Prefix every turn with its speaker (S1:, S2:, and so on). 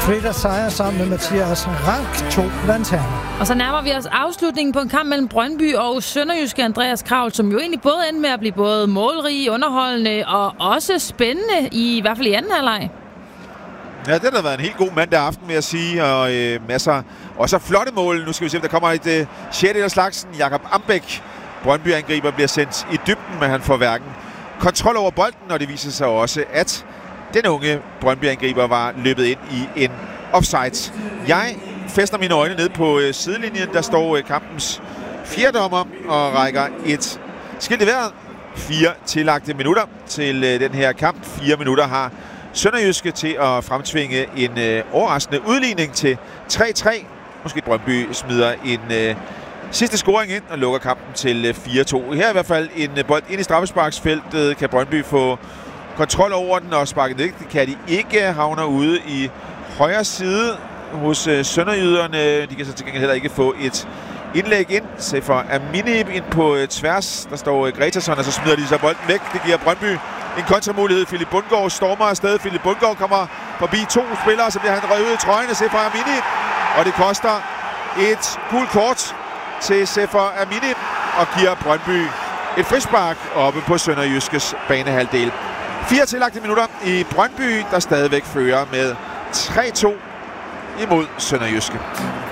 S1: Peter Sejer sammen med Mathias Rank, 2 lanterner.
S2: Og så nærmer vi os afslutningen på en kamp mellem Brøndby og Sønderjyske Andreas Kraul, som jo egentlig både endte med at blive både målrig, underholdende og også spændende, i hvert fald i anden halvleg.
S3: Ja, det har været en helt god mandag aften, vil jeg sige, og masser og så flotte mål. Nu skal vi se, om der kommer et 6. af slagsen. Jakob Ambæk, Brøndby-angriber, bliver sendt i dybden, men han får hverken kontrol over bolden, og det viser sig også, at den unge Brøndby-angriber var løbet ind i en offside. Jeg fæster mine øjne ned på sidelinjen. Der står kampens fjerdommer og rækker et skilt i vejret. 4 tillagte minutter til den her kamp. 4 minutter har Sønderjyske til at fremtvinge en overraskende udligning til 3-3. Måske Brøndby smider en sidste scoring ind og lukker kampen til 4-2. Her er i hvert fald en bold ind i straffesparksfeltet. Kan Brøndby få kontrol over den og sparke ned? Det kan de ikke. Havner ude i højre side hos sønderjyderne. De kan så til gengæld heller ikke få et indlæg ind. Sefer Amini ind på tværs. Der står Gretason, og så smider de så bolden væk. Det giver Brøndby en kontramulighed. Philip Bundgaard stormer afsted. Philip Bundgaard kommer forbi 2 spillere, så bliver han røvet i trøjen af Sefer Amini. Og det koster et gult kort til Sefer Amini og giver Brøndby et frispark oppe på Sønderjyskes banehalvdel. 4 tillagte minutter i Brøndby, der stadigvæk fører med 3-2 imod Sønderjyske.